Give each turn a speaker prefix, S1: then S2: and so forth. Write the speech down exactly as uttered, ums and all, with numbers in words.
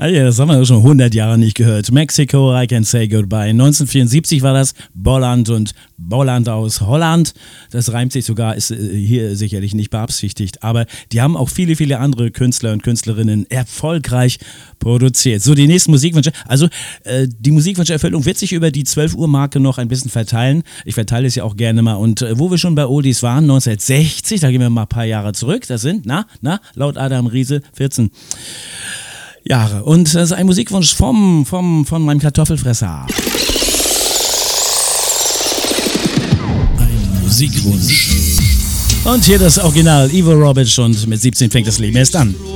S1: Ah ja, das haben wir schon hundert Jahre nicht gehört. Mexico, I Can Say Goodbye. neunzehnhundertvierundsiebzig war das. Bolland und Bolland aus Holland. Das reimt sich sogar, ist hier sicherlich nicht beabsichtigt. Aber die haben auch viele, viele andere Künstler und Künstlerinnen erfolgreich produziert. So, die nächsten Musikwünsche. Also, äh, die Musikwunscherfüllung wird sich über die zwölf Uhr Marke noch ein bisschen verteilen. Ich verteile es ja auch gerne mal. Und äh, wo wir schon bei Oldies waren, neunzehnhundertsechzig, da gehen wir mal ein paar Jahre zurück. Das sind, na, na, laut Adam Riese, vierzehn Jahre. Und das ist ein Musikwunsch vom, vom, von meinem Kartoffelfresser. Ein Musikwunsch. Und hier das Original, Ivo Robic, und mit siebzehn fängt das Leben erst an.